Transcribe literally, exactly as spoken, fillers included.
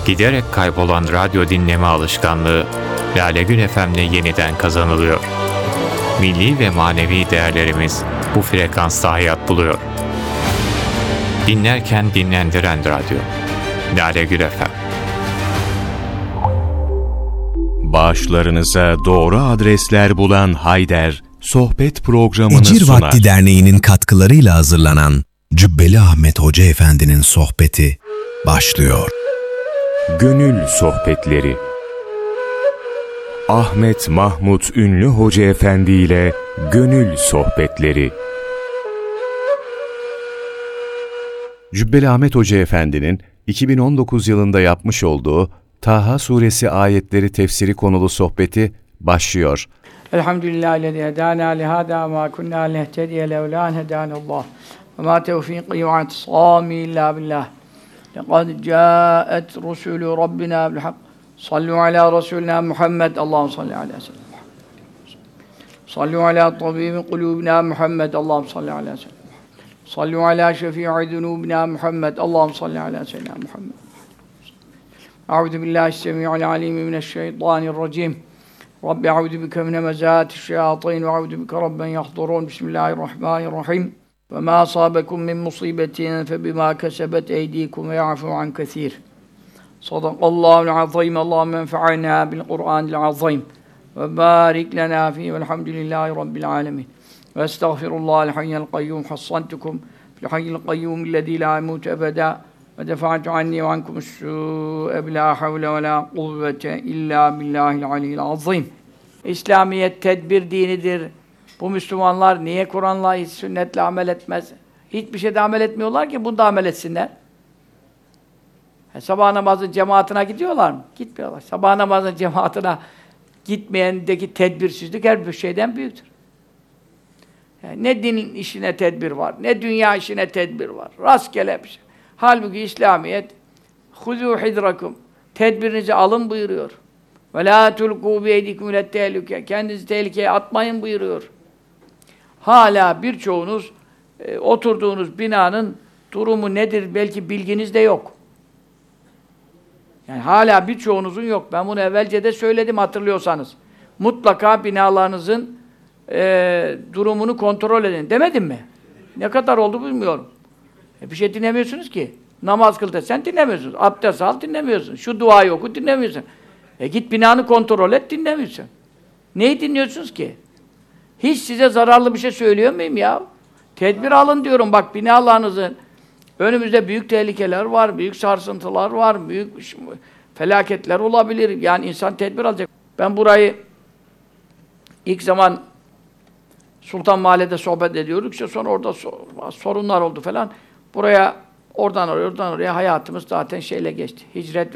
giderek kaybolan radyo dinleme alışkanlığı Lale Gül F M'de yeniden kazanılıyor. Milli ve manevi değerlerimiz bu frekansta hayat buluyor. Dinlerken dinlendiren radyo. Lale Gül F M. Bağışlarınıza doğru adresler bulan Hayder, sohbet programını Ecir sunar. Vakti Derneği'nin katkılarıyla hazırlanan Cübbeli Ahmet Hoca Efendi'nin sohbeti başlıyor. Gönül Sohbetleri. Ahmet Mahmut Ünlü Hoca Efendi ile Gönül Sohbetleri. Cübbeli Ahmet Hoca Efendi'nin iki bin on dokuz yılında yapmış olduğu Taha Suresi ayetleri tefsiri konulu sohbeti başlıyor. Elhamdülillahi hedâna lihâdâ mâ kunnâ lehtediye levlân hedânallâh ve mâ tevfîqi ve i'tisâmi illâ billah. Lekad câet rusûlü Rabbina bilhak. Sallu alâ Resulina Muhammed. Allahümme salli alâ sellem. Sallu alâ tabîbi kulûbina Muhammed. Allahümme salli alâ sellem. Sallu alâ şefî'i zunûbina Muhammed. Allahümme salli alâ seyyidina Muhammed. Euzu billahi s-semî'il alîm mineşşeytanirracîm. Rabbi euzu bike min hemezâti'ş-şeyâtîn ve euzu bike rabben yahdurûn. Bismillahirrahmanirrahim. Ve mâ asâbekum min musîbetin febimâ kesebet eydîkum ve ya'fû an kesîr. Sadakallâhu'l azîm. Allâhumme enfa'nâ bil Kur'ânil azîm. Ve bârik lenâ fîhi velhamdülillâhi rabbil âlemîn. Ve estağfirullâhel hayyel kayyûm. Hassantukum fil hayyil kayyûm illezî lâ yemûtu ebedâ. Ve defa'tu anni ve ankumus-sû'e bilâ havle ve lâ kuvvete illâ billâhil aliyyil azîm. İslamiyet tedbir dinidir. Bu Müslümanlar niye Kur'an'la, hiç sünnetle amel etmez? Hiçbir şeyde amel etmiyorlar ki bunda amel etsinler. E, sabah namazı cemaatine gidiyorlar mı? Gitmiyorlar. Sabah namazı cemaatine gitmeyendeki tedbirsizlik her bir şeyden büyüktür. Yani ne din işine tedbir var, ne dünya işine tedbir var. Rastgele bir şey. Halbuki İslamiyet "Huzû hidrakum" tedbirinizi alın buyuruyor. "Ve lâ tulqû biyeydikum ilet tehlike" kendinizi tehlikeye atmayın buyuruyor. Hala birçoğunuz e, oturduğunuz binanın durumu nedir belki bilginiz de yok. Yani hala birçoğunuzun yok. Ben bunu evvelce de söyledim hatırlıyorsanız. Mutlaka binalarınızın e, durumunu kontrol edin. Demedim mi? Ne kadar oldu bilmiyorum. E, bir şey dinlemiyorsunuz ki. Namaz kıl desen dinlemiyorsunuz. Abdest al dinlemiyorsun. Şu duayı oku dinlemiyorsun. E git binanı kontrol et dinlemiyorsun. Neyi dinliyorsunuz ki? Hiç size zararlı bir şey söylüyor muyum ya? Tedbir alın diyorum. Bak binalarınızın önümüzde büyük tehlikeler var, büyük sarsıntılar var, büyük felaketler olabilir. Yani insan tedbir alacak. Ben burayı ilk zaman Sultan Mahalle'de sohbet ediyorduk. İşte sonra orada sorunlar oldu falan. Buraya oradan oraya, oradan oraya hayatımız zaten şeyle geçti. Hicret